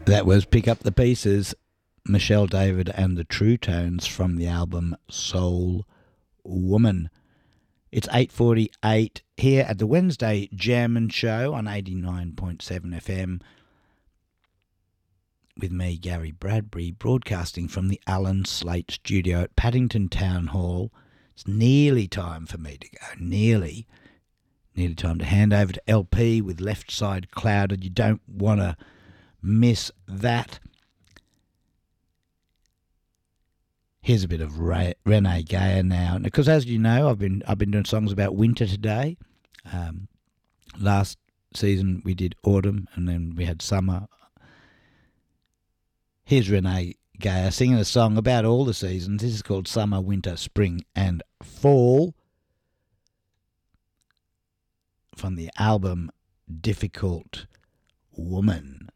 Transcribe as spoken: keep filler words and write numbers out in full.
That was Pick Up the Pieces, Michelle David and the True Tones from the album Soul Woman. It's eight forty-eight here at the Wednesday Jammin' Show on eighty-nine point seven F M with me, Gary Bradbury, broadcasting from the Alan Slate studio at Paddington Town Hall. It's nearly time for me to go, nearly. Nearly time to hand over to L P with Left Side Clouded. You don't want to miss that. Here's a bit of Ray, Renee Gayer now, because as you know, I've been I've been doing songs about winter today. Um, last season we did autumn, and then we had summer. Here's Renee Gayer singing a song about all the seasons. This is called Summer, Winter, Spring, and Fall from the album Difficult Woman.